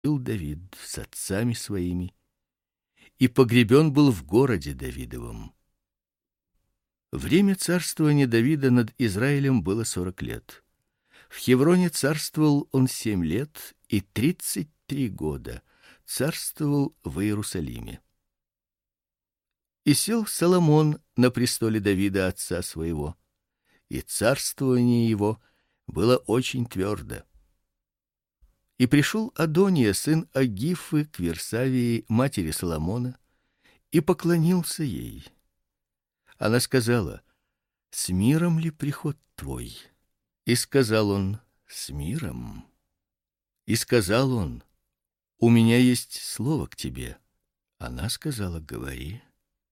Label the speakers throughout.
Speaker 1: жил Давид с отцами своими, и погребен был в городе Давидовом. Время царствования Давида над Израилем было 40 лет. В Хевроне царствовал он 7 лет и 33 года царствовал в Иерусалиме. И сел Соломон на престоле Давида отца своего, и царствование его было очень твердо. И пришел Адония, сын Агифы, к Версавии, матери Соломона, и поклонился ей. Она сказала: «С миром ли приход твой?» И сказал он: «С миром». И сказал он: «У меня есть слово к тебе». Она сказала: «Говори».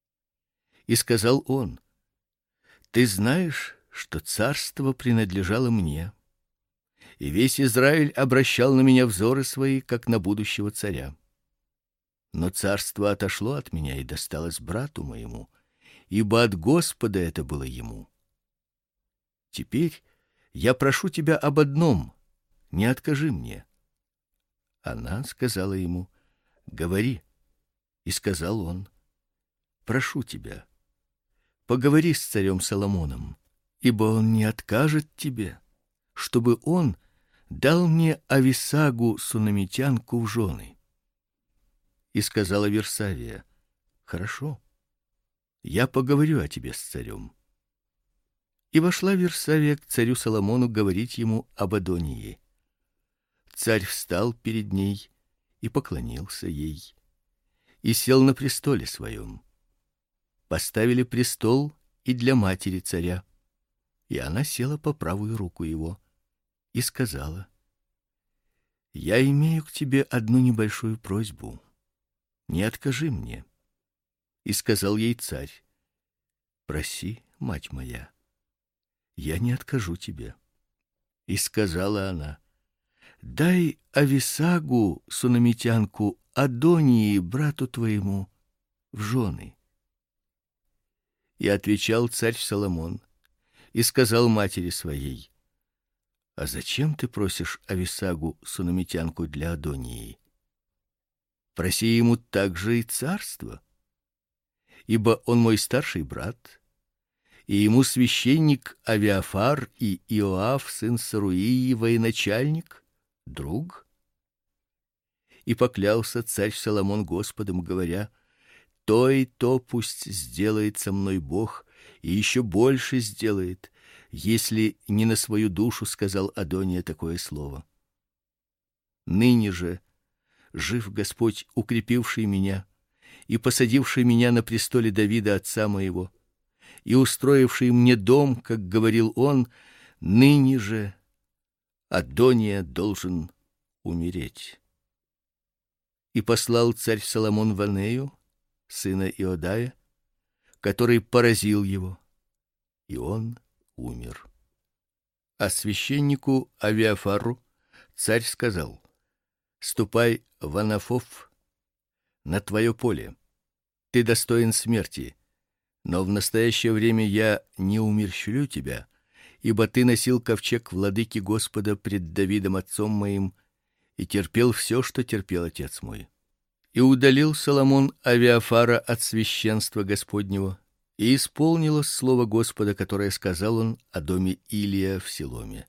Speaker 1: И сказал он: «Ты знаешь, что царство принадлежало мне, и весь Израиль обращал на меня взоры свои, как на будущего царя. Но царство отошло от меня и досталось брату моему, ибо от Господа это было ему. Теперь я прошу тебя об одном: не откажи мне». Она сказала ему: «Говори». И сказал он: «Прошу тебя, поговори с царем Соломоном, ибо он не откажет тебе, чтобы он дал мне Ависагу сунамитянку в жены». И сказала Версавия: «Хорошо, я поговорю о тебе с царем». И вошла Версавия к царю Соломону говорить ему об Адонии. Царь встал перед ней и поклонился ей, и сел на престоле своем. Поставили престол и для матери царя, и она села по правую руку его, и сказала: «Я имею к тебе одну небольшую просьбу. Не откажи мне». И сказал ей царь: «Проси, мать моя, я не откажу тебе». И сказала она: «Дай Ависагу сунамитянку Адонии брату твоему в жены». И отвечал царь Соломон и сказал матери своей: «А зачем ты просишь Ависагу сунамитянку для Адонии? Проси ему также и царство, ибо он мой старший брат, и ему священник Авиафар и Иоав сын Саруии военачальник, друг». И поклялся царь Соломон Господом, говоря: «То и то пусть сделает со мной Бог, и еще больше сделает, если не на свою душу сказал Адония такое слово. Ныне же жив Господь, укрепивший меня и посадивший меня на престоле Давида отца моего, и устроивший мне дом, как говорил он, ныне же Адония должен умереть». И послал царь Соломон Ванею, сына Иодая, который поразил его, и он умер. А священнику Авиафару царь сказал: «Ступай в Анафов, на твое поле. Ты достоин смерти, но в настоящее время я не умерщвлю тебя, ибо ты носил ковчег владыки Господа пред Давидом отцом моим и терпел все, что терпел отец мой». И удалил Соломон Авиафара от священства Господнего, и исполнилось слово Господа, которое сказал он о доме Илия в Силоме.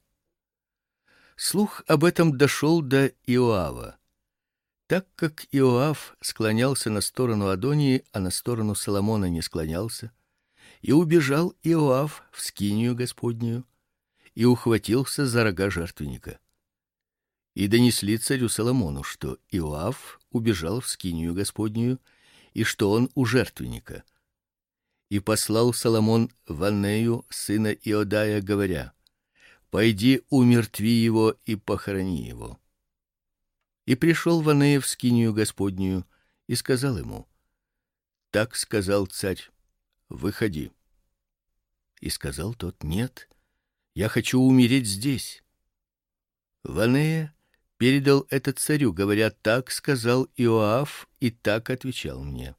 Speaker 1: Слух об этом дошел до Иоава. Так как Иоав склонялся на сторону Адонии, а на сторону Соломона не склонялся, и убежал Иоав в скинию Господнюю и ухватился за рога жертвенника. И донесли царю Соломону, что Иоав убежал в скинию Господнюю и что он у жертвенника. И послал Соломон Ванею, сына Иодая, говоря: «Пойди, умертви его и похорони его». И пришел Ванея в скинию Господнюю и сказал ему: «Так сказал царь: выходи». И сказал тот: «Нет, я хочу умереть здесь». Ванея передал это царю, говоря: «Так сказал Иоав, и так отвечал мне».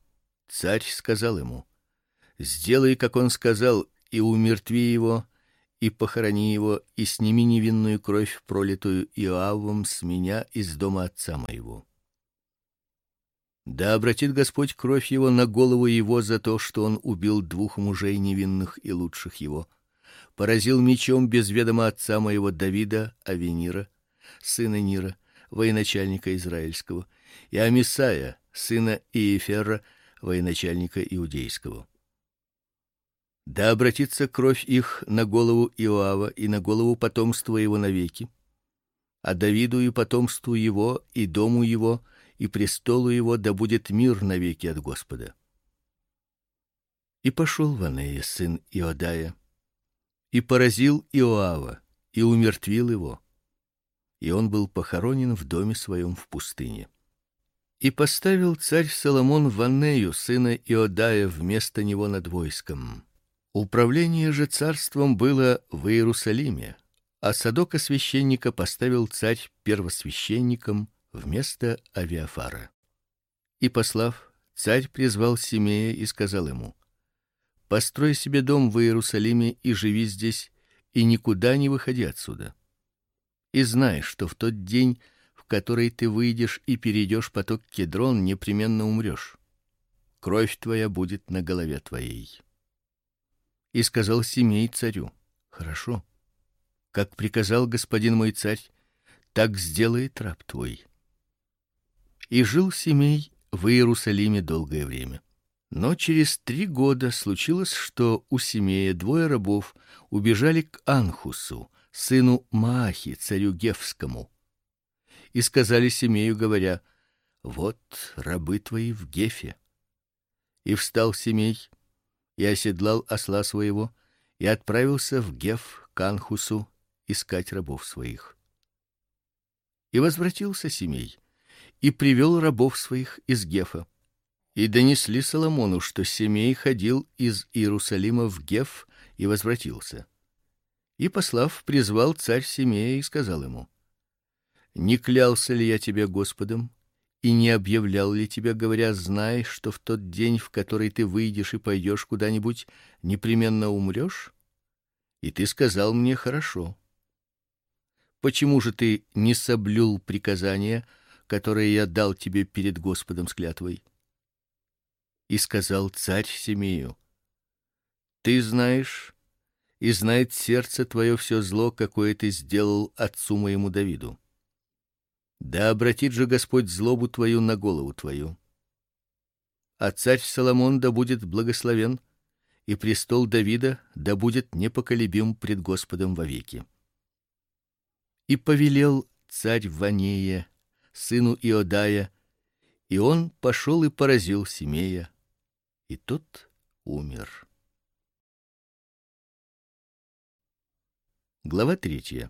Speaker 1: Царь сказал ему: «Сделай, как он сказал, и умертви его, и похорони его, и сними невинную кровь, пролитую Иоавом с меня из дома отца моего. Да обратит Господь кровь его на голову его за то, что он убил 2 мужей невинных и лучших его, поразил мечом без ведома отца моего Давида Авенира, сына Нира, военачальника израильского, и Амисая, сына Иефера, военачальника иудейского. Да обратится кровь их на голову Иоава и на голову потомства его навеки, а Давиду и потомству его, и дому его, и престолу его да будет мир навеки от Господа. И пошел Ванея, сын Иодая, и поразил Иоава, и умертвил его, и он был похоронен в доме своем в пустыне. И поставил царь Соломон Ванею, сына Иодая, вместо него над войском. Управление же царством было в Иерусалиме, а Садока священника поставил царь первосвященником вместо Авиафара. И послав, царь призвал Симея и сказал ему: построй себе дом в Иерусалиме и живи здесь, и никуда не выходи отсюда. И знай, что в тот день, в который ты выйдешь и перейдешь поток Кедрон, непременно умрешь. Кровь твоя будет на голове твоей. И сказал Симей царю: хорошо, как приказал господин мой царь, так сделает раб твой. И жил Симей в Иерусалиме долгое время. Но через 3 года случилось, что у Симея 2 рабов убежали к Анхусу, сыну Маахи, царю Гефскому, и сказали Симею, говоря: вот рабы твои в Гефе. И встал Симей и оседлал осла своего и отправился в Геф к Анхусу искать рабов своих. И возвратился Симей и привел рабов своих из Гефа. И донесли Соломону, что Симей ходил из Иерусалима в Геф и возвратился. И послав, призвал царь Симея и сказал ему: не клялся ли я тебе Господом и не объявлял ли тебе, говоря: знай, что в тот день, в который ты выйдешь и пойдешь куда-нибудь, непременно умрешь? И ты сказал мне: хорошо. Почему же ты не соблюл приказания, которые я дал тебе перед Господом с клятвой? И сказал царь Симею: ты знаешь, и знает сердце твое все зло, какое ты сделал отцу моему Давиду. Да обратит же Господь злобу твою на голову твою. А царь Соломон да будет благословен, и престол Давида да будет непоколебим пред Господом вовеки. И повелел царь Ванея, сыну Иодая, и он пошел и поразил Симея, и тот умер. Глава 3.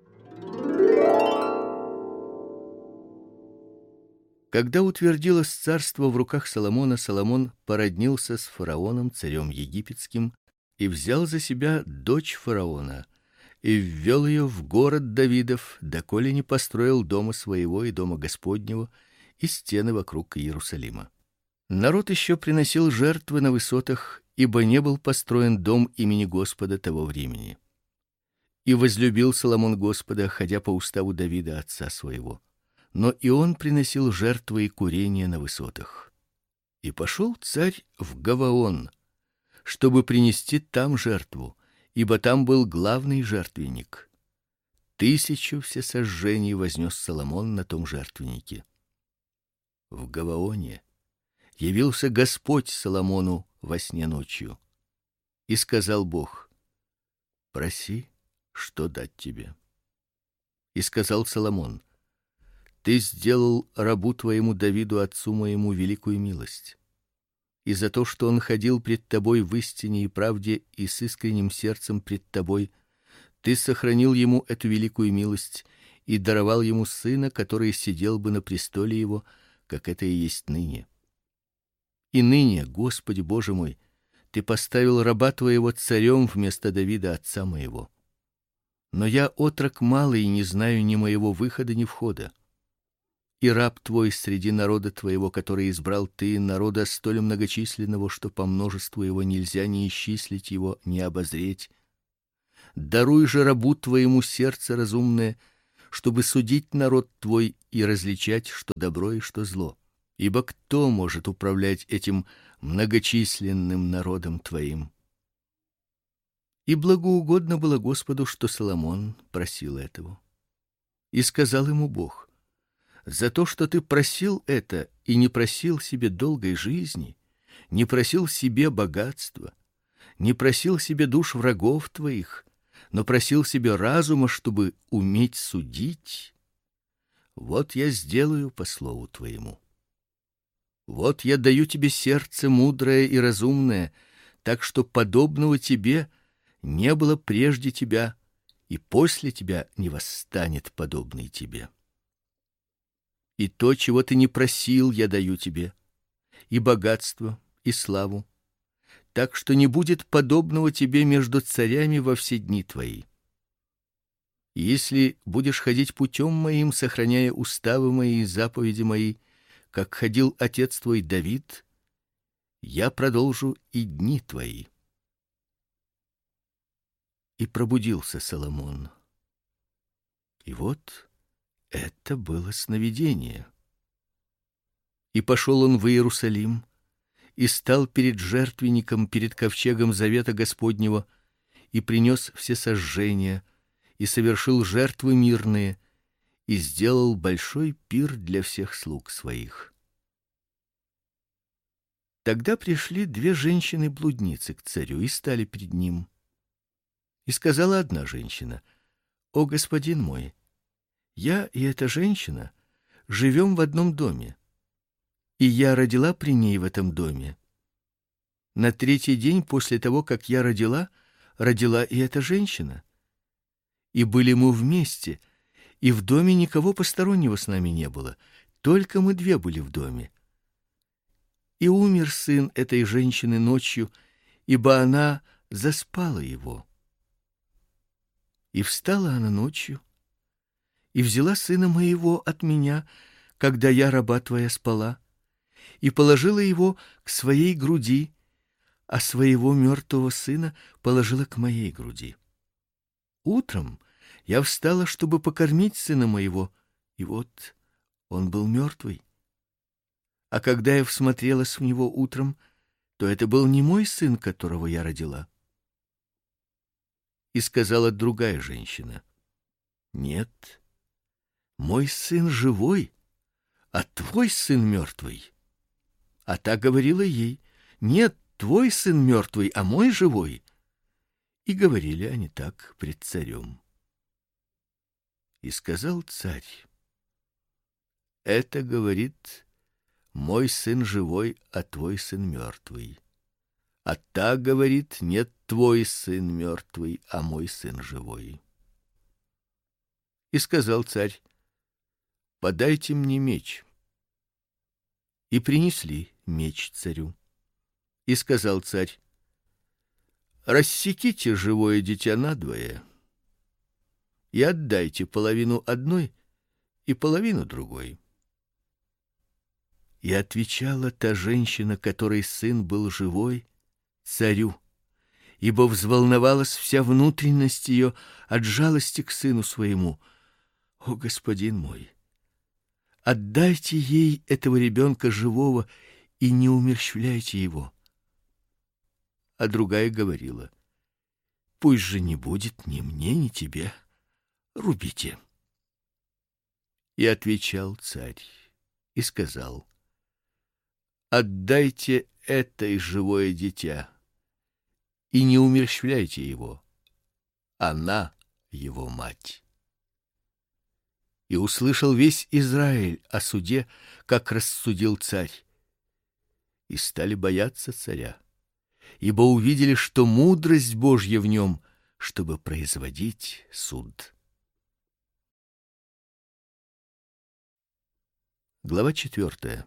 Speaker 1: Когда утвердилось царство в руках Соломона, Соломон породнился с фараоном, царем египетским, и взял за себя дочь фараона, и ввел ее в город Давидов, доколе не построил дома своего и дома Господнего и стены вокруг Иерусалима. Народ еще приносил жертвы на высотах, ибо не был построен дом имени Господа того времени. И возлюбил Соломон Господа, ходя по уставу Давида отца своего. Но и он приносил жертвы и курения на высотах. И пошел царь в Гаваон, чтобы принести там жертву, ибо там был главный жертвенник. 1000 всесожжений вознес Соломон на том жертвеннике. В Гаваоне явился Господь Соломону во сне ночью, и сказал Бог: проси, что дать тебе. И сказал Соломон: ты сделал рабу твоему Давиду отцу моему великую милость. И за то, что он ходил пред тобой в истине и правде и с искренним сердцем пред тобой, ты сохранил ему эту великую милость и даровал ему сына, который сидел бы на престоле его, как это и есть ныне. И ныне, Господи Боже мой, ты поставил раба твоего царем вместо Давида отца моего. Но я отрок малый и не знаю ни моего выхода, ни входа. И раб твой среди народа твоего, который избрал ты, народа столь многочисленного, что по множеству его нельзя ни исчислить его, ни обозреть. даруй же рабу твоему сердце разумное, чтобы судить народ твой и различать, что добро и что зло. Ибо кто может управлять этим многочисленным народом твоим? И благоугодно было Господу, что Соломон просил этого. И сказал ему Бог: за то, что ты просил это и не просил себе долгой жизни, не просил себе богатства, не просил себе душ врагов твоих, но просил себе разума, чтобы уметь судить, вот я сделаю по слову твоему. Вот я даю тебе сердце мудрое и разумное, так что подобного тебе не было прежде тебя, и после тебя не восстанет подобный тебе. И то, чего ты не просил, я даю тебе, и богатство, и славу, так что не будет подобного тебе между царями во все дни твои. И если будешь ходить путем моим, сохраняя уставы мои и заповеди мои, как ходил отец твой Давид, я продолжу и дни твои. И пробудился Соломон. И вот это было сновидение. И пошел он в Иерусалим, и стал перед жертвенником, перед ковчегом завета Господнего, и принес всесожжения, и совершил жертвы мирные, и сделал большой пир для всех слуг своих. Тогда пришли две женщины-блудницы к царю и стали перед ним. И сказала одна женщина: «О, господин мой, я и эта женщина живем в одном доме, и я родила при ней в этом доме. На третий день после того, как я родила и эта женщина. И были мы вместе, и в доме никого постороннего с нами не было, только мы две были в доме. И умер сын этой женщины ночью, ибо она заспала его. И встала она ночью, и взяла сына моего от меня, когда я, раба твоя, спала, и положила его к своей груди, а своего мертвого сына положила к моей груди. Утром я встала, чтобы покормить сына моего, и вот он был мертвый. А когда я всмотрелась в него утром, то это был не мой сын, которого я родила». И сказала другая женщина: «Нет, мой сын живой, а твой сын мертвый». А та говорила ей: «Нет, твой сын мертвый, а мой живой». И говорили они так пред царем. И сказал царь: «Это говорит мой сын живой, а твой сын мертвый». А та говорит: «Нет, твой сын мертвый, а мой сын живой». И сказал царь: «Подайте мне меч». И принесли меч царю. И сказал царь: «Рассеките живое дитя надвое и отдайте половину одной и половину другой». И отвечала та женщина, которой сын был живой, царю, ибо взволновалась вся внутренность ее от жалости к сыну своему: «О, господин мой, отдайте ей этого ребенка живого и не умерщвляйте его». А другая говорила: «Пусть же не будет ни мне, ни тебе, рубите». И отвечал царь и сказал: «Отдайте этой живое дитя и не умерщвляйте его, она его мать». И услышал весь Израиль о суде, как рассудил царь, и стали бояться царя, ибо увидели, что мудрость Божья в нем, чтобы производить суд. Глава 4.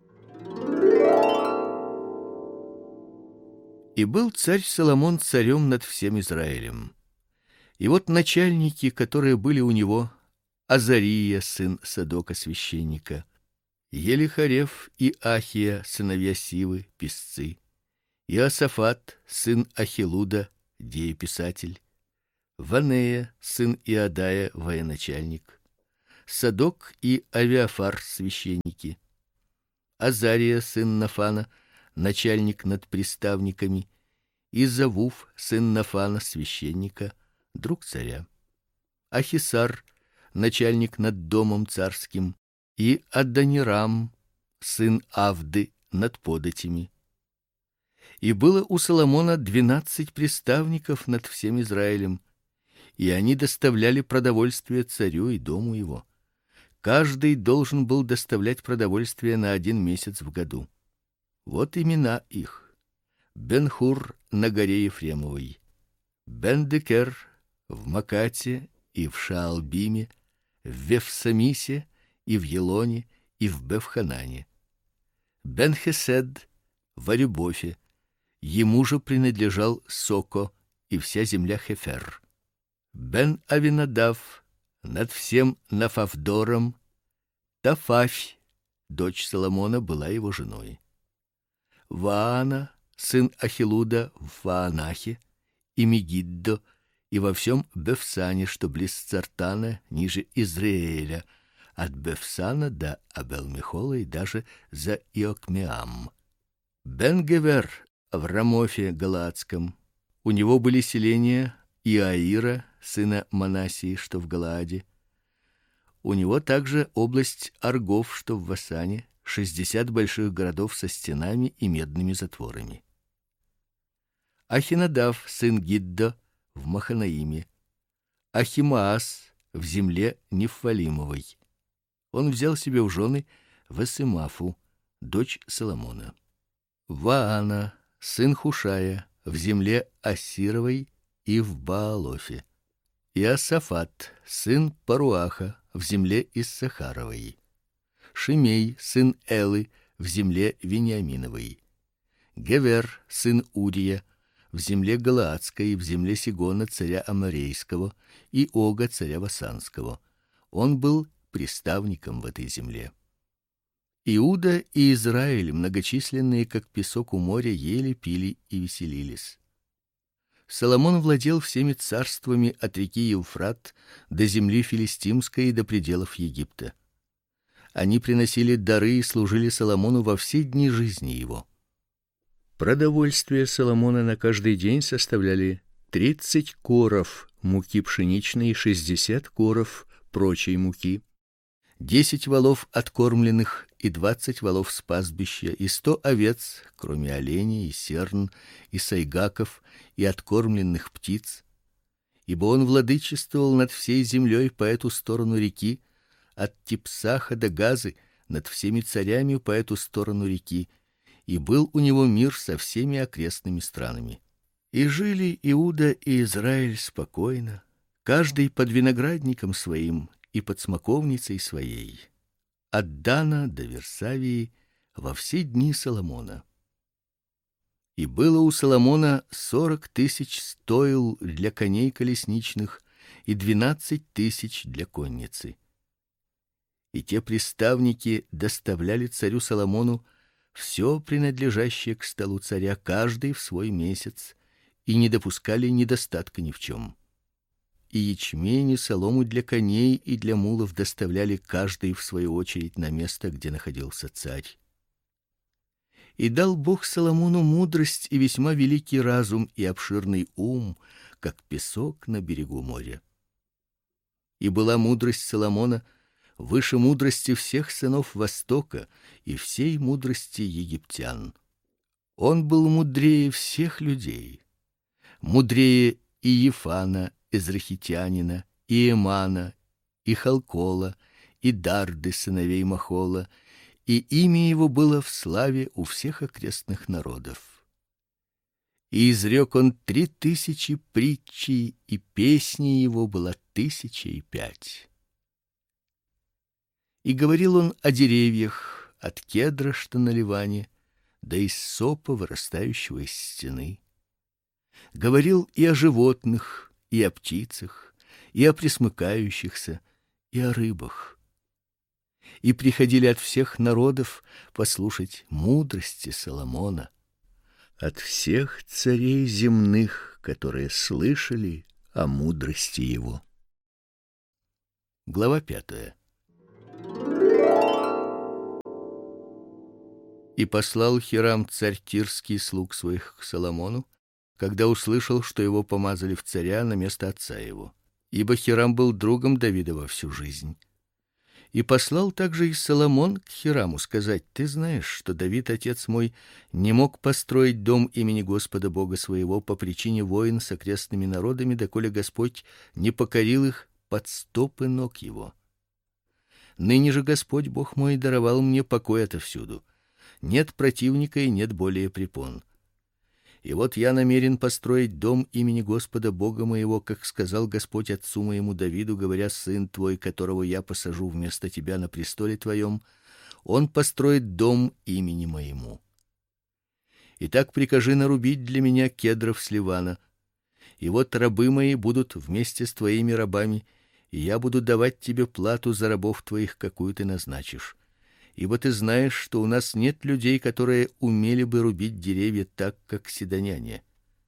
Speaker 1: И был царь Соломон царем над всем Израилем. И вот начальники, которые были у него: Азария, сын Садока священника, Елихарев и Ахия, сыновья Сивы, писцы, Иосафат, сын Ахилуда, дееписатель, Ванея, сын Иадая, военачальник, Садок и Авиафар, священники, Азария, сын Нафана, начальник над приставниками, и Завуф, сын Нафана, священника, друг царя, Ахисар, начальник над домом царским, и Адонирам, сын Авды, над податями. И было у Соломона 12 приставников над всем Израилем, и они доставляли продовольствие царю и дому его. Каждый должен был доставлять продовольствие на 1 месяц в году. Вот имена их: Бен-Хур на горе Ефремовой, Бен-Декер в Макате и в Шаалбиме, в Вефсамисе и в Елоне и в Бефханане, Бен-Хесед в Арибофе, ему же принадлежал Соко и вся земля Хефер, Бен-Авинадав над всем Нафавдором, Тафафь, дочь Соломона, была его женой, Ваана, сын Ахилуда, в Ваанахе, и Мегиддо, и во всем Бефсане, что близ Цартана, ниже Израиля, от Бефсана до Абел-Мехола и даже за Иокмеам. Бен-Гевер в Рамофе Галаадском. У него были селения Иаира, сына Манасии, что в Галааде. У него также область Аргов, что в Васане, 60 больших городов со стенами и медными затворами. Ахинадав, сын Гиддо, в Маханаиме. Ахимаас в земле Нефалимовой. Он взял себе в жены Весемафу, дочь Соломона. Ваана, сын Хушая, в земле Ассировой и в Баалофе. Иосафат, сын Паруаха, в земле Иссахаровой. Шимей, сын Элы, в земле Вениаминовой. Гевер, сын Урия, в земле Галаадской, в земле Сигона, царя Аморейского, и Ога, царя Васанского. Он был приставником в этой земле. Иуда и Израиль, многочисленные, как песок у моря, ели, пили и веселились. Соломон владел всеми царствами от реки Евфрат до земли филистимской и до пределов Египта. Они приносили дары и служили Соломону во все дни жизни его. Продовольствие Соломона на каждый день составляли 30 коров муки пшеничной и 60 коров прочей муки, 10 волов откормленных и 20 волов с пастбища, и 100 овец, кроме оленей и серн, и сайгаков, и откормленных птиц, ибо он владычествовал над всей землей по эту сторону реки, от Типсаха до Газы, над всеми царями по эту сторону реки, и был у него мир со всеми окрестными странами. И жили Иуда и Израиль спокойно, каждый под виноградником своим и под смоковницей своей, от Дана до Версавии, во все дни Соломона. И было у Соломона 40 тысяч стоил для коней колесничных и 12 тысяч для конницы. И те приставники доставляли царю Соломону все принадлежащее к столу царя, каждый в свой месяц, и не допускали недостатка ни в чем. И ячмень и солому для коней и для мулов доставляли каждый в свою очередь на место, где находился царь. И дал Бог Соломону мудрость и весьма великий разум и обширный ум, как песок на берегу моря. И была мудрость Соломона выше мудрости всех сынов Востока и всей мудрости египтян. Он был мудрее всех людей, мудрее и Ефана, израхитянина, и Эмана, и Халкола, и Дарды, сыновей Махола, и имя его было в славе у всех окрестных народов. И изрек он 3000 притчей, и песни его было 1005. И говорил он о деревьях, от кедра, что на Ливане, до иссопа, вырастающего из стены. Говорил и о животных, и о птицах, и о пресмыкающихся, и о рыбах. И приходили от всех народов послушать мудрости Соломона, от всех царей земных, которые слышали о мудрости его. Глава 5. И послал Хирам царь Тирский слуг своих к Соломону, когда услышал, что его помазали в царя на место отца его. Ибо Хирам был другом Давида во всю жизнь. И послал также и Соломон к Хираму сказать: ты знаешь, что Давид, отец мой, не мог построить дом имени Господа Бога своего по причине войн с окрестными народами, доколе Господь не покорил их под стопы ног его. Ныне же Господь Бог мой даровал мне покой отовсюду. Нет противника и нет более препон. И вот я намерен построить дом имени Господа Бога моего, как сказал Господь отцу моему Давиду, говоря: сын твой, которого я посажу вместо тебя на престоле твоем, он построит дом имени моему. Итак, прикажи нарубить для меня кедров с Ливана. И вот рабы мои будут вместе с твоими рабами, и я буду давать тебе плату за рабов твоих, какую ты назначишь. Ибо ты знаешь, что у нас нет людей, которые умели бы рубить деревья так, как сидоняне.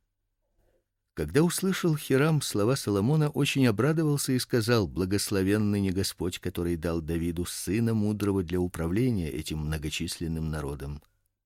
Speaker 1: Когда услышал Хирам слова Соломона, очень обрадовался и сказал: благословенный не Господь, который дал Давиду сына мудрого для управления этим многочисленным народом.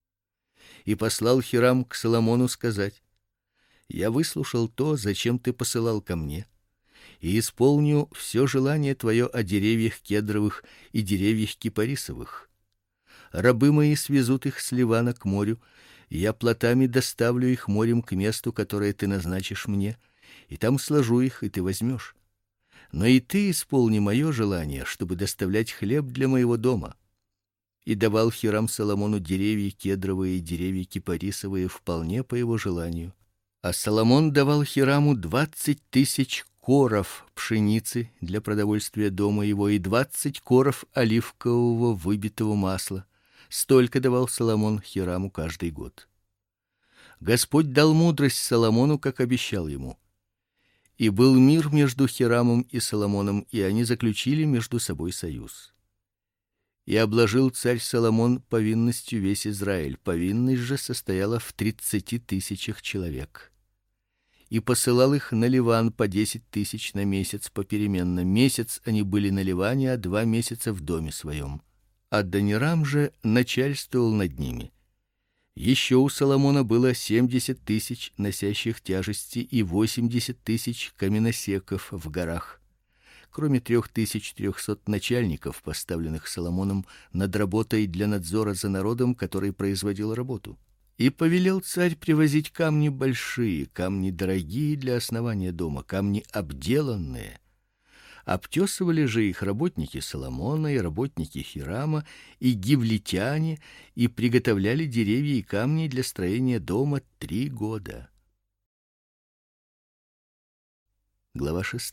Speaker 1: И послал Хирам к Соломону сказать: я выслушал то, зачем ты посылал ко мне, и исполню все желание твое о деревьях кедровых и деревьях кипарисовых. Рабы мои свезут их с Ливана к морю, и я плотами доставлю их морем к месту, которое ты назначишь мне, и там сложу их, и ты возьмешь. Но и ты исполни мое желание, чтобы доставлять хлеб для моего дома. И давал Хирам Соломону деревья кедровые и деревья кипарисовые вполне по его желанию. А Соломон давал Хираму 20 000 коров пшеницы для продовольствия дома его и 20 коров оливкового выбитого масла. Столько давал Соломон Хираму каждый год. Господь дал мудрость Соломону, как обещал ему. И был мир между Хирамом и Соломоном, и они заключили между собой союз. И обложил царь Соломон повинностью весь Израиль. Повинность же состояла в 30 000 человек. И посылал их на Ливан по 10 000 на месяц попеременно. Месяц они были на Ливане, а 2 месяца в доме своем. Адонирам же начальствовал над ними. Еще у Соломона было 70 000 носящих тяжести и 80 000 каменосеков в горах, кроме 3300 начальников, поставленных Соломоном над работой для надзора за народом, который производил работу. И повелел царь привозить камни большие, камни дорогие для основания дома, камни обделанные. Обтесывали же их работники Соломона и работники Хирама и гивлитяне, и приготовляли деревья и камни для строения дома 3 года. Глава 6.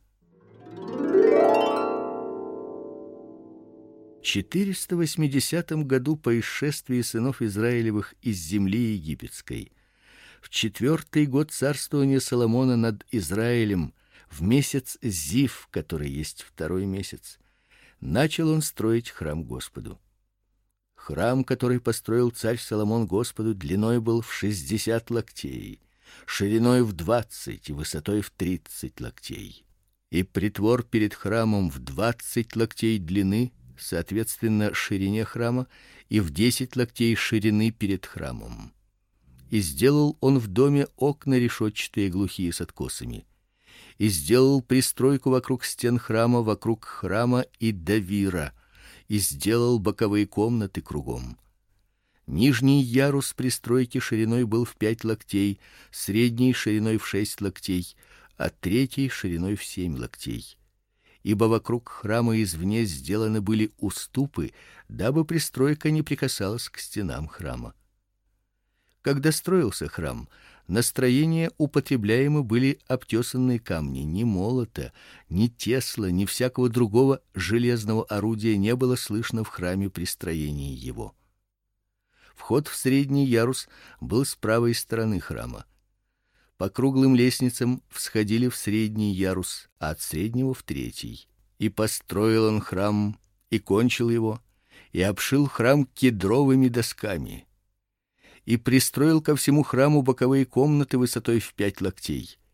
Speaker 1: В 480 году по исшествии сынов Израилевых из земли египетской, в 4-й год царствования Соломона над Израилем, в месяц Зив, который есть 2-й месяц, начал он строить храм Господу. Храм, который построил царь Соломон Господу, длиной был в 60 локтей, шириной в 20 и высотой в 30 локтей. И притвор перед храмом в 20 локтей длины, соответственно ширине храма, и в 10 локтей ширины перед храмом. И сделал он в доме окна решетчатые глухие с откосами. И сделал пристройку вокруг стен храма, вокруг храма и давира, и сделал боковые комнаты кругом. Нижний ярус пристройки шириной был в 5 локтей, средний шириной в 6 локтей, а третий шириной в 7 локтей. Ибо вокруг храма извне сделаны были уступы, дабы пристройка не прикасалась к стенам храма. Когда строился храм, на строение употребляемы были обтесанные камни, ни молота, ни тесла, ни всякого другого железного орудия не было слышно в храме при строении его. Вход в средний ярус был с правой стороны храма. По круглым лестницам всходили в средний ярус, а от среднего в третий. И построил он храм, и кончил его, и обшил храм кедровыми досками. И пристроил ко всему храму боковые комнаты высотой в 5 локтей.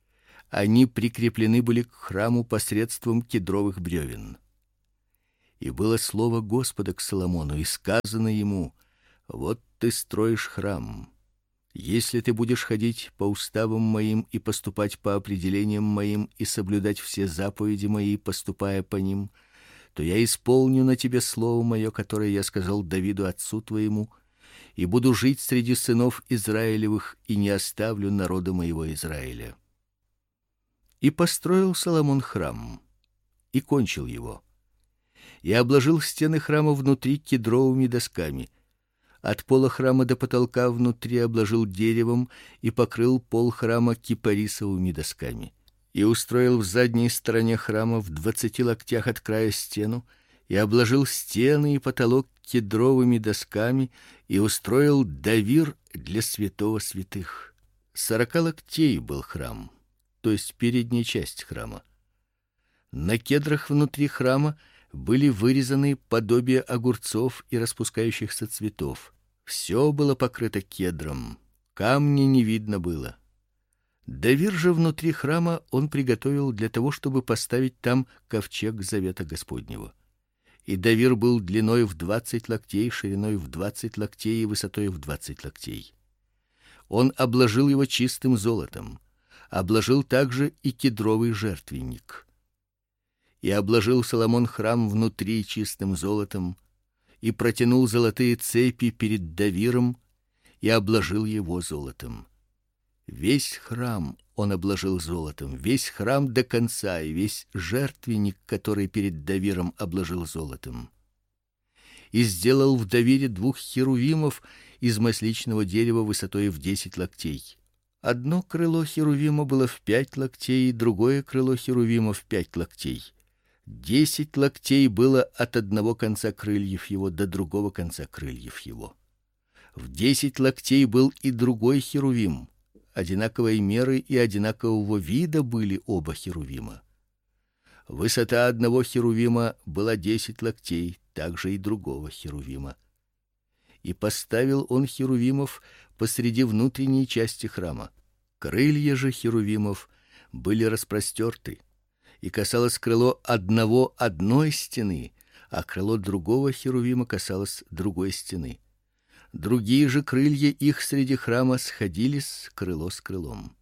Speaker 1: Они прикреплены были к храму посредством кедровых бревен. И было слово Господа к Соломону, и сказано ему: вот ты строишь храм. Если ты будешь ходить по уставам моим и поступать по определениям моим и соблюдать все заповеди мои, поступая по ним, то я исполню на тебе слово мое, которое я сказал Давиду отцу твоему, и буду жить среди сынов Израилевых и не оставлю народа моего Израиля. И построил Соломон храм, и кончил его, и обложил стены храма внутри кедровыми досками. От пола храма до потолка внутри обложил деревом и покрыл пол храма кипарисовыми досками. И устроил в задней стороне храма в 20 локтях от края стену, и обложил стены и потолок кедровыми досками, и устроил давир для святого святых. 40 локтей был храм, то есть передняя часть храма. На кедрах внутри храма были вырезаны подобия огурцов и распускающихся цветов. Все было покрыто кедром, камня не видно было. Давир же внутри храма он приготовил для того, чтобы поставить там ковчег завета Господнего. И давир был длиной в 20 локтей, шириной в 20 локтей и высотой в 20 локтей. Он обложил его чистым золотом, обложил также и кедровый жертвенник. И обложил Соломон храм внутри чистым золотом, и протянул золотые цепи перед давиром, и обложил его золотом. Весь храм он обложил золотом, весь храм до конца, и весь жертвенник, который перед давиром, обложил золотом. И сделал в давире 2 херувимов из масличного дерева высотой в 10 локтей. Одно крыло херувима было в 5 локтей, и другое крыло херувима в 5 локтей. 10 локтей было от одного конца крыльев его до другого конца крыльев его. В 10 локтей был и другой херувим. Одинаковой меры и одинакового вида были оба херувима. Высота одного херувима была 10 локтей, также и другого херувима. И поставил он херувимов посреди внутренней части храма. Крылья же херувимов были распростерты, и касалось крыло одного одной стены, а крыло другого херувима касалось другой стены. Другие же крылья их среди храма сходились крыло с крылом.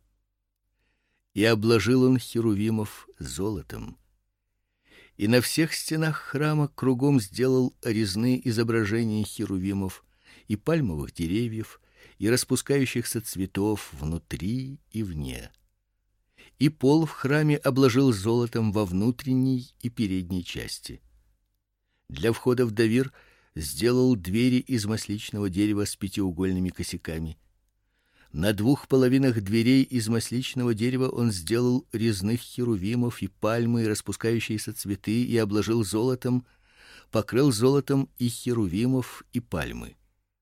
Speaker 1: И обложил он херувимов золотом. И на всех стенах храма кругом сделал резные изображения херувимов и пальмовых деревьев, и распускающихся цветов внутри и вне. И пол в храме обложил золотом во внутренней и передней части. Для входа в давир сделал двери из масличного дерева с 5-угольными косяками. На 2 половинах дверей из масличного дерева он сделал резных херувимов и пальмы, и распускающиеся цветы, и обложил золотом, покрыл золотом и херувимов и пальмы.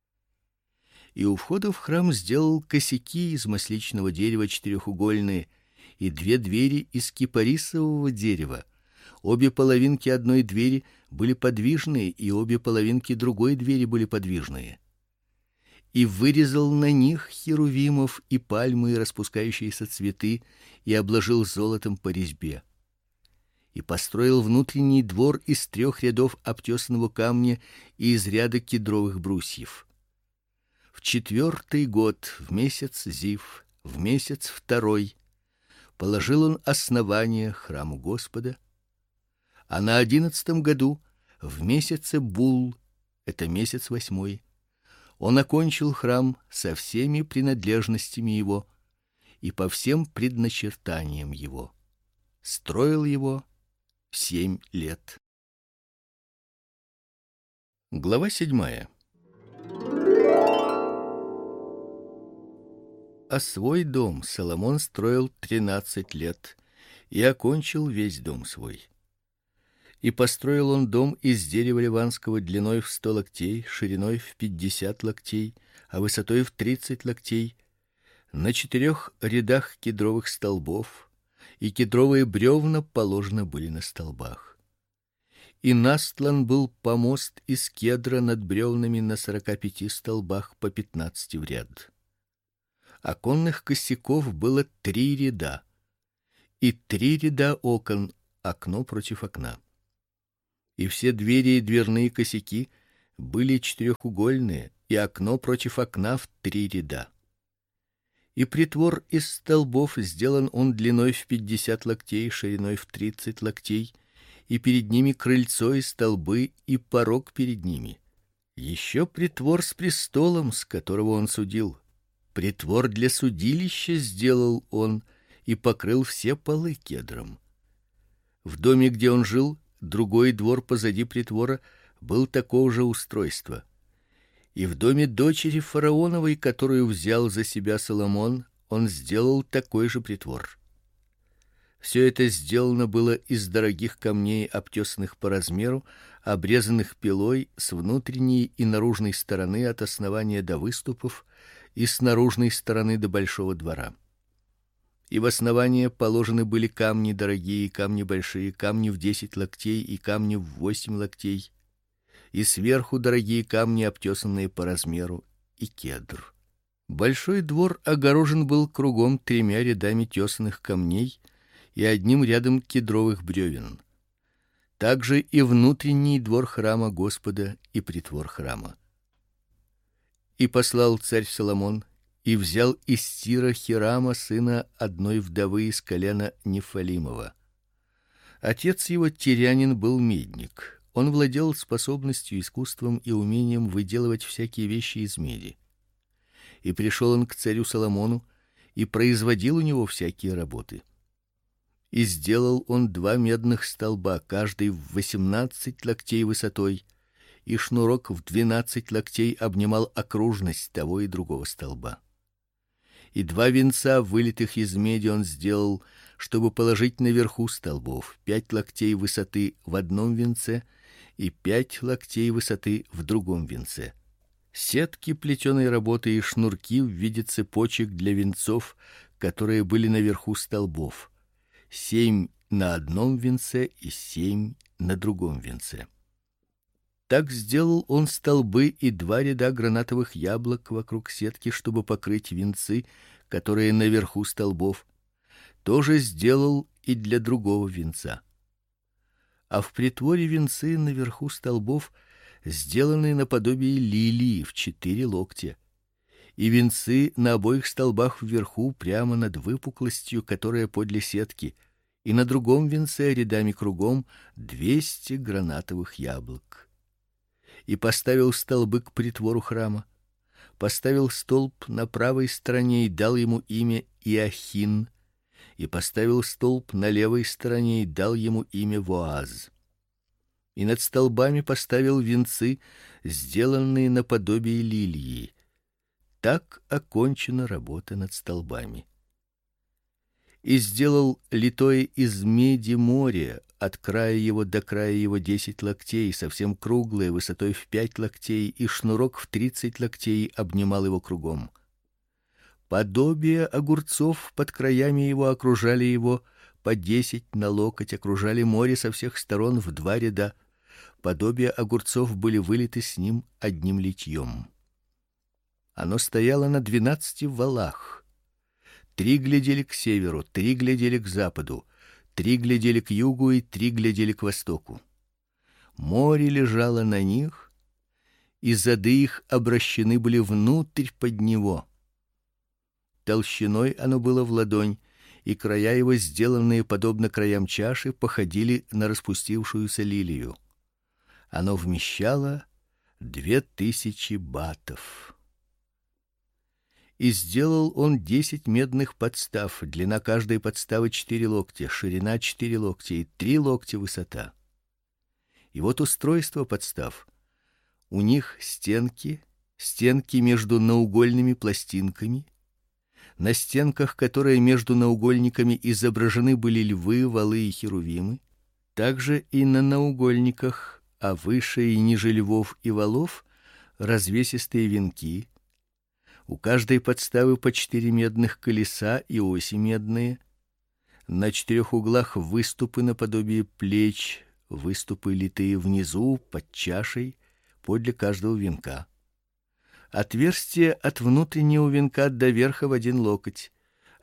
Speaker 1: И у входа в храм сделал косяки из масличного дерева 4-угольные, и 2 двери из кипарисового дерева. Обе половинки одной двери были подвижные, и обе половинки другой двери были подвижные. И вырезал на них херувимов и пальмы, и распускающиеся цветы, и обложил золотом по резьбе. И построил внутренний двор из 3 рядов обтесанного камня и из ряда кедровых брусьев. В 4-й год, в месяц Зив, в месяц 2, положил он основание храму Господа, а на 11-м году, в месяце Бул, это месяц 8, он окончил храм со всеми принадлежностями его и по всем предначертаниям его. Строил его 7 лет. Глава 7. А свой дом Соломон строил 13 лет и окончил весь дом свой. И построил он дом из дерева ливанского длиной в 100 локтей, шириной в 50 локтей, а высотой в 30 локтей, на 4 рядах кедровых столбов, и кедровые бревна положены были на столбах. И настлан был помост из кедра над бревнами на 45 столбах по 15 в ряд. Оконных косяков было 3 ряда, и 3 ряда окон, окно против окна. И все двери и дверные косяки были четырехугольные, и окно против окна в 3 ряда. И притвор из столбов сделан он длиной в 50 локтей, шириной в 30 локтей, и перед ними крыльцо и столбы, и порог перед ними. Еще притвор с престолом, с которого он судил. Притвор для судилища сделал он и покрыл все полы кедром. В доме, где он жил, другой двор позади притвора был такого же устройства. И в доме дочери фараоновой, которую взял за себя Соломон, он сделал такой же притвор. Все это сделано было из дорогих камней, обтесанных по размеру, обрезанных пилой с внутренней и наружной стороны от основания до выступов и с наружной стороны до большого двора. И в основание положены были камни дорогие, камни большие, камни в 10 локтей и камни в 8 локтей, и сверху дорогие камни, обтесанные по размеру, и кедр. Большой двор огорожен был кругом 3 рядами тесаных камней и одним рядом кедровых бревен. Также и внутренний двор храма Господа и притвор храма. И послал царь Соломон и взял из Тира Хирама, сына одной вдовы из колена Нефалимова. Отец его тирянин был медник. Он владел способностью, искусством и умением выделывать всякие вещи из меди. И пришел он к царю Соломону и производил у него всякие работы. И сделал он 2 медных столба, каждый в 18 локтей высотой, и шнурок в 12 локтей обнимал окружность того и другого столба. И 2 венца, вылитых из меди, он сделал, чтобы положить наверху столбов: 5 локтей высоты в одном венце и 5 локтей высоты в другом венце. Сетки плетеной работы и шнурки в виде цепочек для венцов, которые были наверху столбов: 7 на одном венце и 7 на другом венце. Так сделал он столбы и 2 ряда гранатовых яблок вокруг сетки, чтобы покрыть венцы, которые наверху столбов. Тоже сделал и для другого венца. А в притворе венцы наверху столбов сделаны наподобие лилии в 4 локтя. И венцы на обоих столбах вверху, прямо над выпуклостью, которая подле сетки, и на другом венце рядами кругом 200 гранатовых яблок. И поставил столбы к притвору храма. Поставил столб на правой стороне и дал ему имя Иохин, и поставил столб на левой стороне и дал ему имя Воаз. И над столбами поставил венцы, сделанные наподобие лилии. Так окончена работа над столбами. И сделал литое из меди море, от края его до края его 10 локтей, совсем круглое, высотой в 5 локтей, и шнурок в 30 локтей обнимал его кругом. Подобие огурцов под краями его окружали его, по 10 на локоть окружали море со всех сторон в 2 ряда. Подобие огурцов были вылиты с ним одним литьем. Оно стояло на 12 валах. 3 глядели к северу, 3 глядели к западу, 3 глядели к югу и 3 глядели к востоку. Море лежало на них, и зады их обращены были внутрь под него. Толщиной оно было в ладонь, и края его, сделанные подобно краям чаши, походили на распустившуюся лилию. Оно вмещало 2000 батов. И сделал он 10 медных подстав, длина каждой подставы 4 локтя, ширина 4 локтя и 3 локтя высота. И вот устройство подстав. У них стенки между наугольными пластинками. На стенках, которые между наугольниками изображены были львы, валы и херувимы, также и на наугольниках, а выше и ниже львов и валов развесистые венки. У каждой подставы по 4 медных колеса и оси медные. На 4 углах выступы наподобие плеч, выступы литые внизу под чашей, подле каждого венка. Отверстие от внутреннего венка до верха в 1 локоть,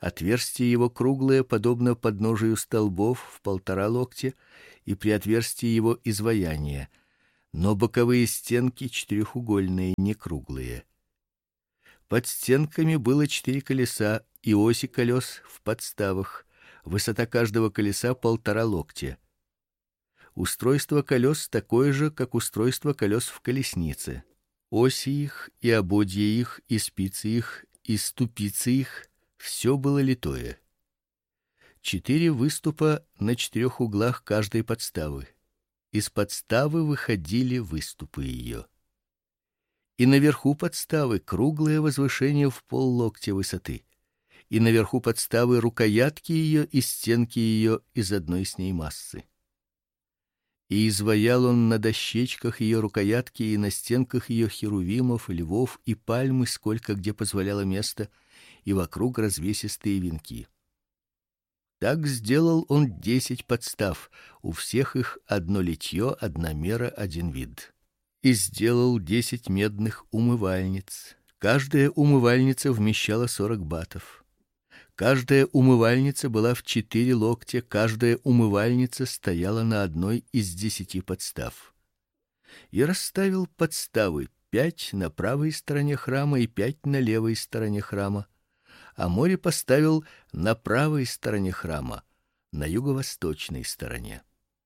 Speaker 1: Отверстие его круглое, подобно подножию столбов в 1,5 локтя, и при отверстии его изваяние, но боковые стенки четырехугольные, не круглые. Под стенками было 4 колеса и оси колес в подставах. Высота каждого колеса 1,5 локтя. Устройство колес такое же, как устройство колес в колеснице. Оси их и ободья их и спицы их и ступицы их все было литое. 4 выступа на 4 углах каждой подставы. Из подставы выходили выступы ее. И наверху подставы круглое возвышение в 0,5 локтя высоты. И наверху подставы рукоятки ее и стенки ее из одной с ней массы. И изваял он на дощечках ее рукоятки и на стенках ее херувимов, львов и пальмы, сколько где позволяло место, и вокруг развесистые венки. Так сделал он 10 подстав, у всех их одно литье, одна мера, один вид. И сделал 10 медных умывальниц. Каждая умывальница вмещала 40 батов. Каждая умывальница была в 4 локтя, каждая умывальница стояла на одной из 10 подстав. И расставил подставы 5 на правой стороне храма и 5 на левой стороне храма, а море поставил на правой стороне храма, на юго-восточной стороне.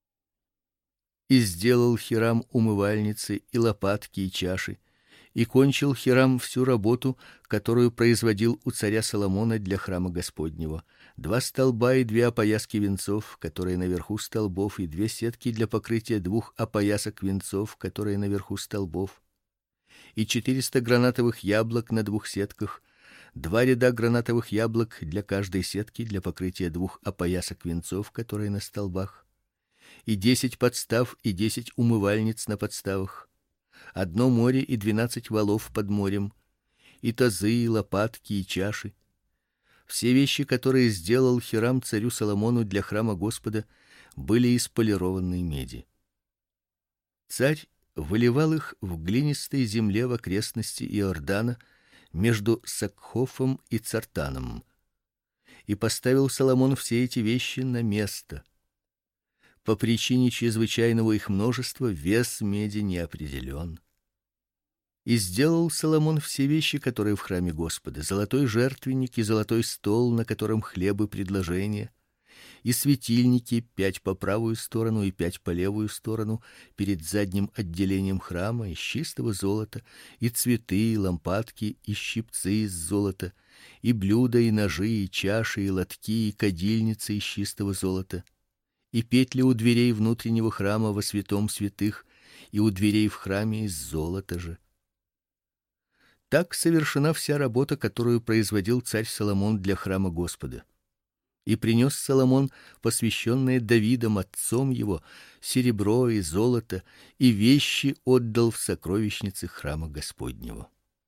Speaker 1: И сделал Хирам умывальницы и лопатки и чаши, и кончил Хирам всю работу, которую производил у царя Соломона для храма Господнего: 2 столба и 2 опояски венцов, которые наверху столбов, и 2 сетки для покрытия 2 опоясок венцов, которые наверху столбов, и 400 гранатовых яблок на 2 сетках, 2 ряда гранатовых яблок для каждой сетки для покрытия 2 опоясок венцов, которые на столбах, и 10 подстав и 10 умывальниц на подставах, 1 море и 12 валов под морем, и тазы, и лопатки, и чаши. Все вещи, которые сделал Хирам царю Соломону для храма Господа, были из полированной меди. Царь выливал их в глинистой земле в окрестности Иордана между Сакхофом и Цартаном. И поставил Соломон все эти вещи на место. По причине чрезвычайного их множества вес меди не определен. И сделал Соломон все вещи, которые в храме Господа: золотой жертвенник и золотой стол, на котором хлебы предложения, и светильники 5 по правую сторону и 5 по левую сторону перед задним отделением храма из чистого золота, и цветы, и лампадки, и щипцы из золота, и блюда, и ножи, и чаши, и лотки, и кадильницы из чистого золота, и петли у дверей внутреннего храма во святом святых, и у дверей в храме из золота же. Так совершена вся работа, которую производил царь Соломон для храма Господа. И принес Соломон посвященное Давидом отцом его серебро и золото, и вещи отдал в сокровищницы храма Господнего.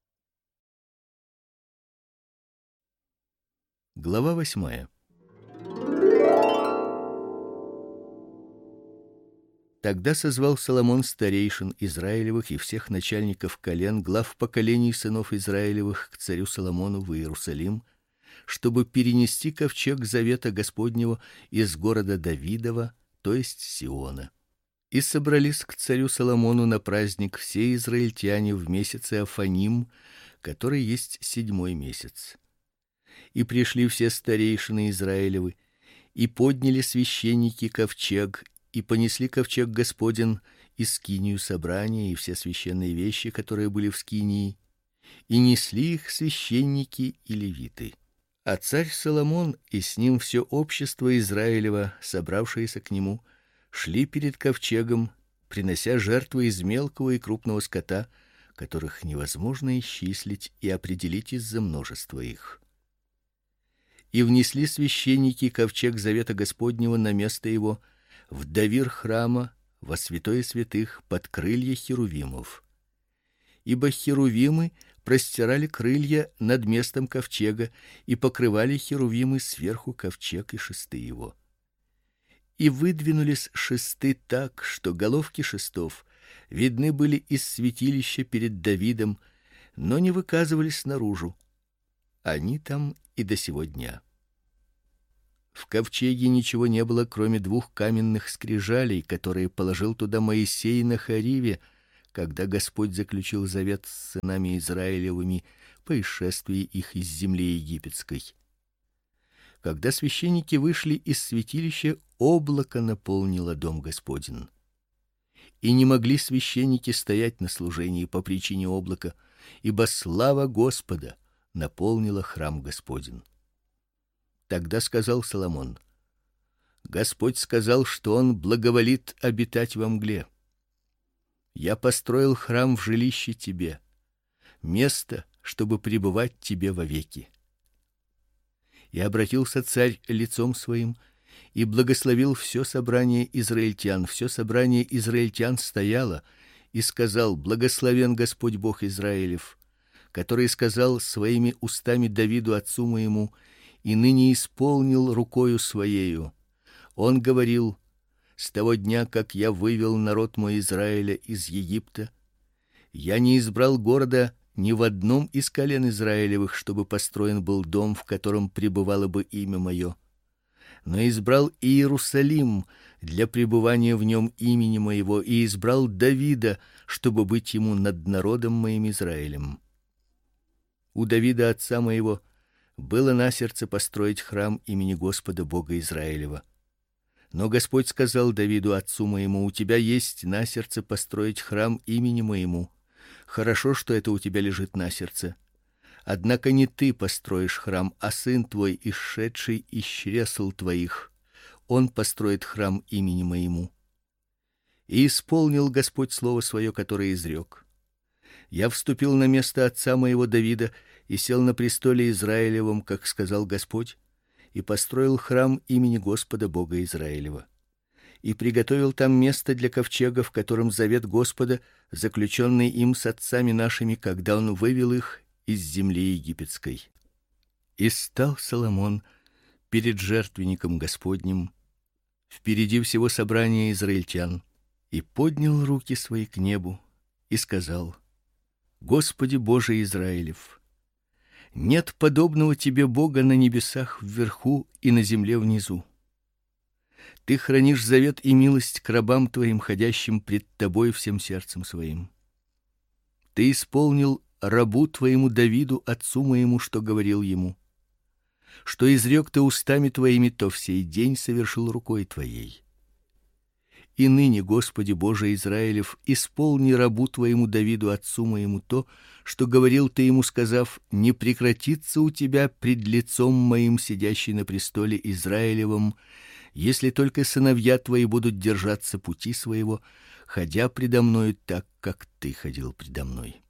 Speaker 1: Глава 8. Тогда созвал Соломон старейшин Израилевых и всех начальников колен, глав поколений сынов Израилевых к царю Соломону в Иерусалим, чтобы перенести ковчег завета Господнего из города Давидова, то есть Сиона. И собрались к царю Соломону на праздник все израильтяне в месяце Афаним, который есть 7-й месяц. И пришли все старейшины Израилевы, и подняли священники ковчег, и понесли ковчег Господень и скинию собрания, и все священные вещи, которые были в скинии, и несли их священники и левиты. А царь Соломон и с ним все общество Израилева, собравшееся к нему, шли перед ковчегом, принося жертвы из мелкого и крупного скота, которых невозможно исчислить и определить из-за множества их. И внесли священники ковчег завета Господнего на место его в давир храма, во святое святых, под крылья херувимов. Ибо херувимы простирали крылья над местом ковчега, и покрывали херувимы сверху ковчег и шесты его. И выдвинулись шесты так, что головки шестов видны были из святилища перед Давидом, но не выказывались наружу. Они там и до сего дня. В ковчеге ничего не было, кроме 2 каменных скрижалей, которые положил туда Моисей на Хориве, когда Господь заключил завет с сынами Израилевыми по исшествии их из земли египетской. Когда священники вышли из святилища, облако наполнило дом Господень. И не могли священники стоять на служении по причине облака, ибо слава Господа наполнила храм Господень. Тогда сказал Соломон: Господь сказал, что он благоволит обитать во мгле. Я построил храм в жилище тебе, место, чтобы пребывать тебе вовеки. И обратился царь лицом своим и благословил все собрание израильтян. Все собрание израильтян стояло, и сказал: Благословен Господь Бог Израилев, который сказал своими устами Давиду отцу моему, и ныне исполнил рукою своею. Он говорил: с того дня, как я вывел народ мой Израиля из Египта, я не избрал города ни в одном из колен Израилевых, чтобы построен был дом, в котором пребывало бы имя мое, но избрал Иерусалим для пребывания в нем имени моего, и избрал Давида, чтобы быть ему над народом моим Израилем. У Давида отца моего было на сердце построить храм имени Господа Бога Израилева. Но Господь сказал Давиду отцу моему: у тебя есть на сердце построить храм имени моему. Хорошо, что это у тебя лежит на сердце. Однако не ты построишь храм, а сын твой, исшедший из чресл твоих. Он построит храм имени моему. И исполнил Господь слово свое, которое изрек. Я вступил на место отца моего Давида и сел на престоле Израилевом, как сказал Господь, и построил храм имени Господа Бога Израилева. И приготовил там место для ковчега, в котором завет Господа, заключенный им с отцами нашими, когда он вывел их из земли египетской. И стал Соломон перед жертвенником Господним, впереди всего собрания израильтян, и поднял руки свои к небу и сказал: Господи Боже Израилев, нет подобного тебе Бога на небесах вверху и на земле внизу. Ты хранишь завет и милость к рабам твоим, ходящим пред тобой всем сердцем своим. Ты исполнил рабу твоему Давиду отцу моему, что говорил ему. Что изрек ты устами твоими, то в сей день совершил рукой твоей. И ныне, Господи Боже Израилев, исполни рабу твоему Давиду отцу моему то, что говорил ты ему, сказав: не прекратится у тебя пред лицом моим сидящий на престоле Израилевом, если только сыновья твои будут держаться пути своего, ходя предо мною так, как ты ходил предо мной.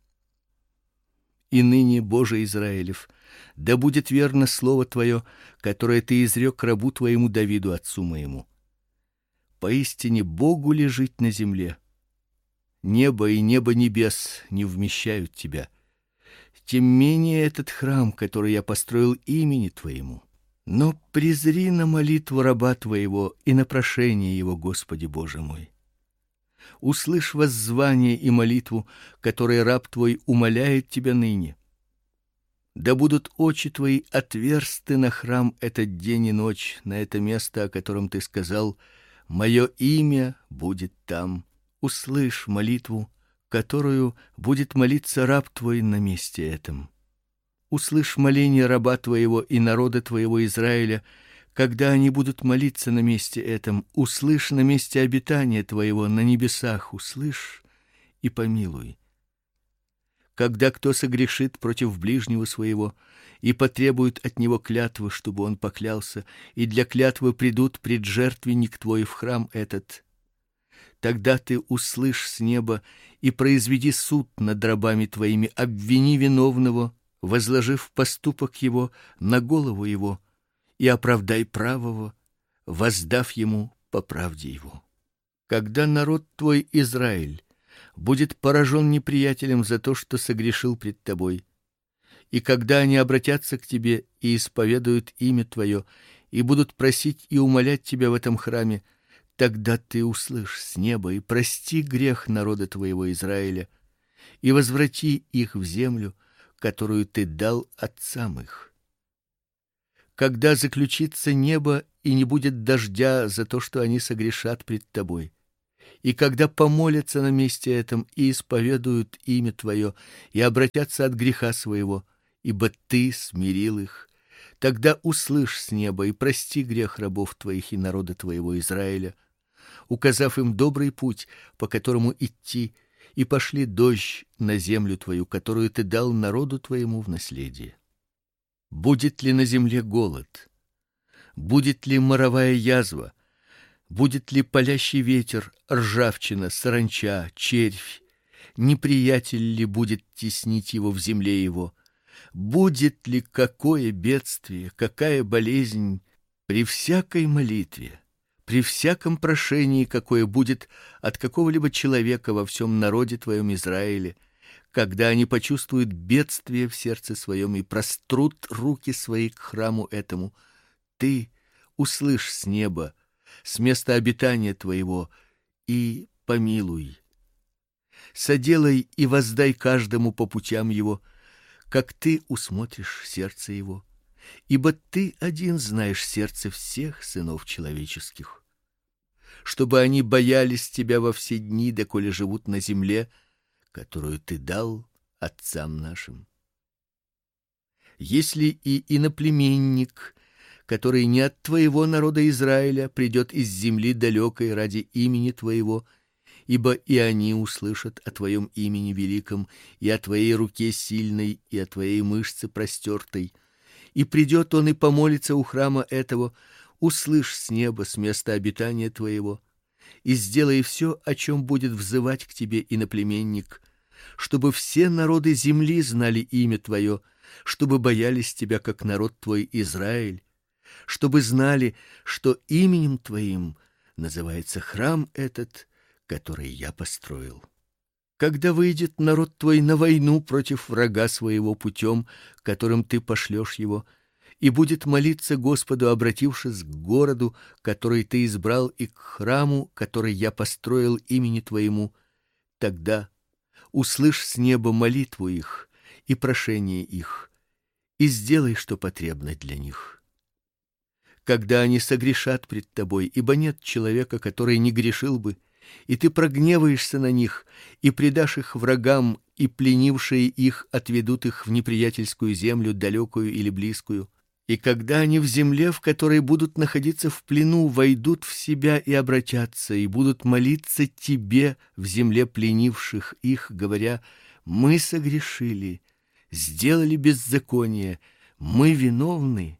Speaker 1: И ныне, Боже Израилев, да будет верно слово твое, которое ты изрек рабу твоему Давиду отцу моему. Поистине Богу ли жить на земле? Небо и небо небес не вмещают тебя. Тем менее этот храм, который я построил имени твоему. Но презри на молитву раба твоего и на прошение его, Господи Боже мой. Услышь воззвание и молитву, которые раб твой умоляет тебя ныне. Да будут очи твои отверсты на храм этот день и ночь, на это место, о котором ты сказал: мое имя будет там. Услышь молитву, которую будет молиться раб твой на месте этом. Услышь моление раба твоего и народа твоего Израиля, когда они будут молиться на месте этом. Услышь на месте обитания твоего на небесах, услышь и помилуй. Когда кто согрешит против ближнего своего и потребует от него клятвы, чтобы он поклялся, и для клятвы придут пред жертвенник твой в храм этот, тогда ты услышь с неба и произведи суд над рабами твоими, обвини виновного, возложив поступок его на голову его, и оправдай правого, воздав ему по правде его. Когда народ твой Израиль будет поражен неприятелем за то, что согрешил пред тобой, и когда они обратятся к тебе и исповедуют имя твое, и будут просить и умолять тебя в этом храме, тогда ты услышь с неба и прости грех народа твоего Израиля, и возврати их в землю, которую ты дал отцам их. Когда заключится небо и не будет дождя за то, что они согрешат пред тобой. И когда помолятся на месте этом и исповедуют имя твое и обратятся от греха своего, ибо ты смирил их, тогда услышь с неба и прости грех рабов твоих и народа твоего Израиля, указав им добрый путь, по которому идти, и пошли дождь на землю твою, которую ты дал народу твоему в наследие. Будет ли на земле голод? Будет ли моровая язва? Будет ли палящий ветер, ржавчина, саранча, червь? Неприятель ли будет теснить его в земле его? Будет ли какое бедствие, какая болезнь? При всякой молитве, при всяком прошении, какое будет от какого-либо человека во всем народе твоем Израиле, когда они почувствуют бедствие в сердце своем и прострут руки свои к храму этому, ты услышь с неба, с места обитания твоего, и помилуй. Соделай и воздай каждому по путям его, как ты усмотришь сердце его, ибо ты один знаешь сердце всех сынов человеческих, чтобы они боялись тебя во все дни, доколе живут на земле, которую ты дал отцам нашим. Если и иноплеменник, который не от твоего народа Израиля, придет из земли далекой ради имени твоего, ибо и они услышат о твоем имени великом, и о твоей руке сильной, и о твоей мышце простертой, и придет он и помолится у храма этого, услышь с неба, с места обитания твоего, и сделай все, о чем будет взывать к тебе иноплеменник, чтобы все народы земли знали имя твое, чтобы боялись тебя, как народ твой Израиль, чтобы знали, что именем твоим называется храм этот, который я построил. Когда выйдет народ твой на войну против врага своего путем, которым ты пошлешь его, и будет молиться Господу, обратившись к городу, который ты избрал, и к храму, который я построил имени твоему, тогда услышь с неба молитву их и прошение их, и сделай, что потребно для них. Когда они согрешат пред тобой, ибо нет человека, который не грешил бы, и ты прогневаешься на них, и предашь их врагам, и пленившие их отведут их в неприятельскую землю, далекую или близкую. И когда они в земле, в которой будут находиться в плену, войдут в себя и обратятся, и будут молиться тебе в земле пленивших их, говоря: мы согрешили, сделали беззаконие, мы виновны.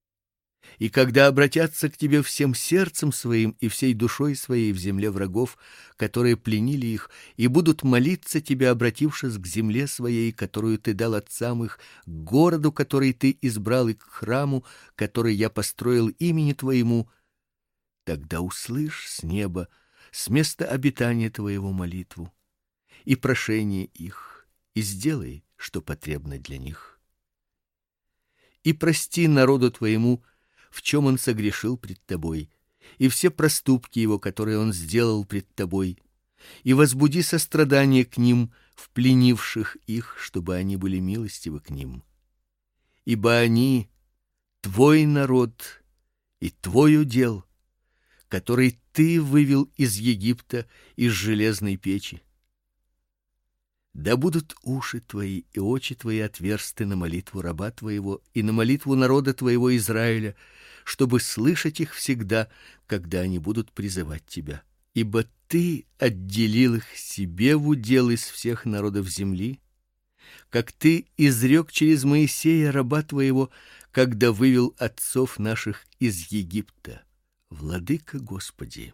Speaker 1: И когда обратятся к тебе всем сердцем своим и всей душой своей в земле врагов, которые пленили их, и будут молиться тебе, обратившись к земле своей, которую ты дал отцам их, к городу, который ты избрал, и к храму, который я построил имени твоему, тогда услышь с неба, с места обитания твоего молитву и прошение их, и сделай, что потребно для них. И прости народу твоему, в чем он согрешил пред тобой, и все проступки его, которые он сделал пред тобой, и возбуди сострадание к ним, в пленивших их, чтобы они были милостивы к ним. Ибо они твой народ и твой удел, который ты вывел из Египта, из железной печи. Да будут уши твои и очи твои отверсты на молитву раба твоего и на молитву народа твоего Израиля, чтобы слышать их всегда, когда они будут призывать тебя. Ибо ты отделил их себе в удел из всех народов земли, как ты изрек через Моисея раба твоего, когда вывел отцов наших из Египта. Владыка Господи.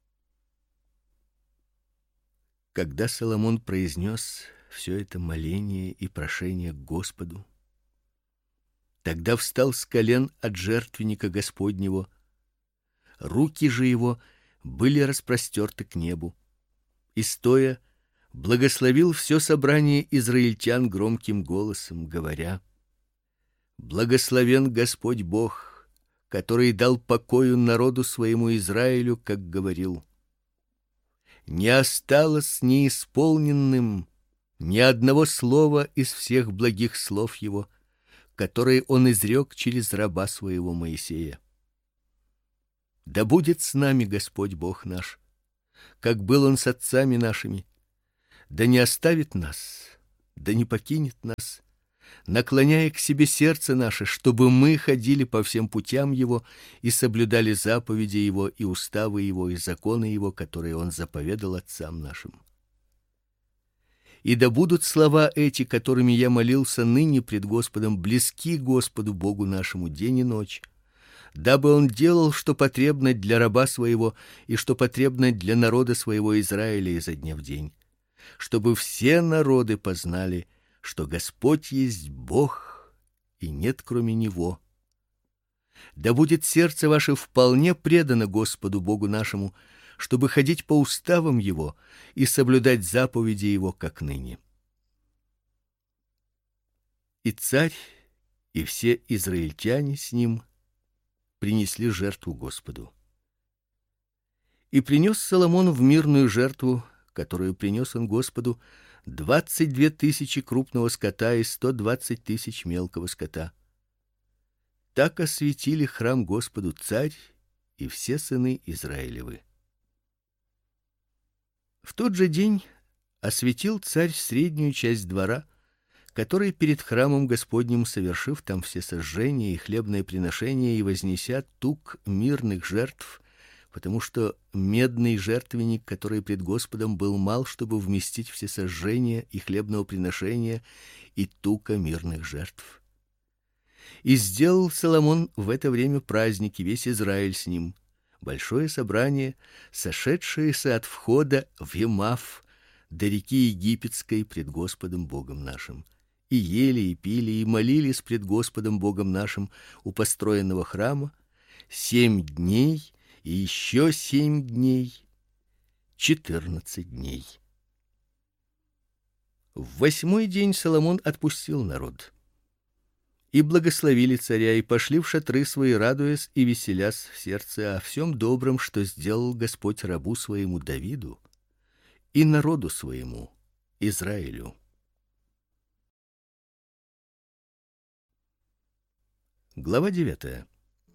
Speaker 1: Когда Соломон произнес все это моление и прошение к Господу, тогда встал с колен от жертвенника Господнего, руки же его были распростерты к небу, и стоя благословил все собрание израильтян громким голосом, говоря: Благословен Господь Бог, который дал покою народу своему Израилю, как говорил. Не осталось неисполненным ни одного слова из всех благих слов его, которые он изрек через раба своего Моисея. Да будет с нами Господь Бог наш, как был он с отцами нашими. Да не оставит нас, да не покинет нас, наклоняя к себе сердце наше, чтобы мы ходили по всем путям его и соблюдали заповеди его и уставы его и законы его, которые он заповедал отцам нашим. И да будут слова эти, которыми я молился ныне пред Господом, близки Господу Богу нашему день и ночь, дабы он делал, что потребно для раба своего и что потребно для народа своего Израиля изо дня в день, чтобы все народы познали, что Господь есть Бог, и нет кроме него. Да будет сердце ваше вполне предано Господу Богу нашему, чтобы ходить по уставам его и соблюдать заповеди его, как ныне. И царь, и все израильтяне с ним принесли жертву Господу. И принес Соломон в мирную жертву, которую принес он Господу, 22 тысячи крупного скота и 120 тысяч мелкого скота. Так осветили храм Господу царь и все сыны Израилевы. В тот же день осветил царь среднюю часть двора, который перед храмом Господним, совершив там все сожжения и хлебные приношения и вознеся тук мирных жертв, потому что медный жертвенник, который пред Господом, был мал, чтобы вместить все сожжения и хлебного приношения и тука мирных жертв. И сделал Соломон в это время праздник, и весь Израиль с ним, большое собрание, сошедшееся от входа в Емаф до реки Египетской пред Господом Богом нашим. И ели, и пили, и молились пред Господом Богом нашим у построенного храма 7 дней, и еще 7 дней, 14 дней. В 8-й день Соломон отпустил народ. И благословили царя, и пошли в шатры свои, радуясь и веселясь в сердце о всем добром, что сделал Господь рабу своему Давиду и народу своему Израилю. Глава 9.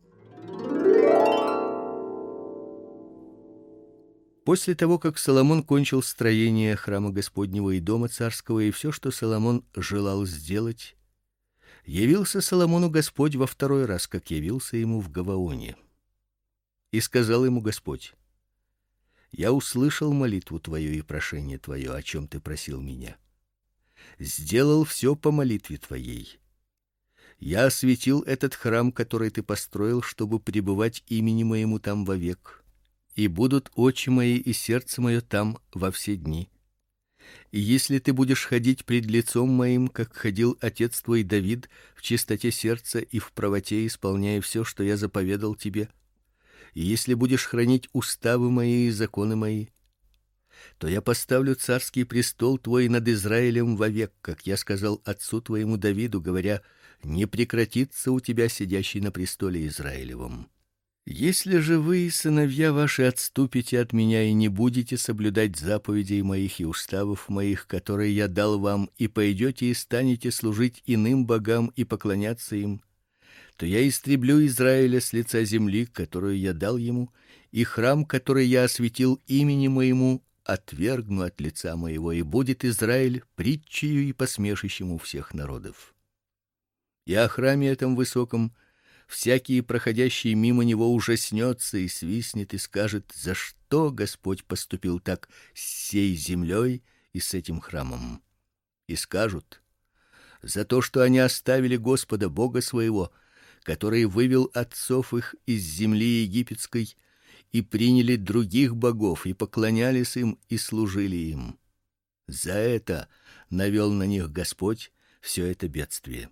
Speaker 1: После того, как Соломон кончил строение храма Господнего и дома царского и все, что Соломон желал сделать, явился Соломону Господь во второй раз, как явился ему в Гаваоне. И сказал ему Господь: Я услышал молитву твою и прошение твое, о чем ты просил меня. Сделал все по молитве твоей. Я осветил этот храм, который ты построил, чтобы пребывать имени моему там вовек, и будут очи мои и сердце мое там во все дни. И если ты будешь ходить пред лицом моим, как ходил отец твой Давид, в чистоте сердца и в правоте, исполняя все, что я заповедал тебе, и если будешь хранить уставы мои и законы мои, то я поставлю царский престол твой над Израилем вовек, как я сказал отцу твоему Давиду, говоря: не прекратится у тебя сидящий на престоле Израилевом. Если же вы и сыновья ваши отступите от меня и не будете соблюдать заповедей моих и уставов моих, которые я дал вам, и пойдете и станете служить иным богам и поклоняться им, то я истреблю Израиля с лица земли, которую я дал ему, и храм, который я осветил имени моему, отвергну от лица моего, и будет Израиль притчею и посмешищем у всех народов. И о храме этом высоком всякий проходящий мимо него ужаснется и свистнет и скажет: за что Господь поступил так с сей землей и с этим храмом? И скажут: за то, что они оставили Господа Бога своего, который вывел отцов их из земли египетской, и приняли других богов и поклонялись им и служили им. За это навел на них Господь все это бедствие.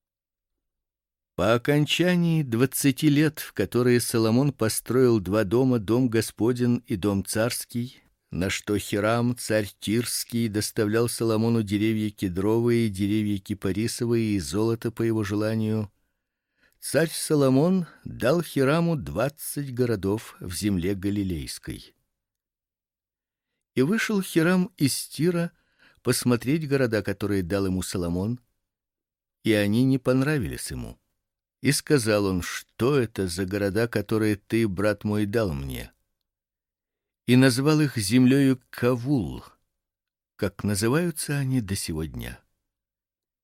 Speaker 1: По окончании 20 лет, в которые Соломон построил 2 дома, дом Господень и дом царский, на что Хирам, царь Тирский, доставлял Соломону деревья кедровые, деревья кипарисовые и золото по его желанию, царь Соломон дал Хираму 20 городов в земле галилейской. И вышел Хирам из Тира посмотреть города, которые дал ему Соломон, и они не понравились ему. И сказал он: "Что это за города, которые ты, брат мой, дал мне?" И назвал их землею Кавул, как называются они до сего дня.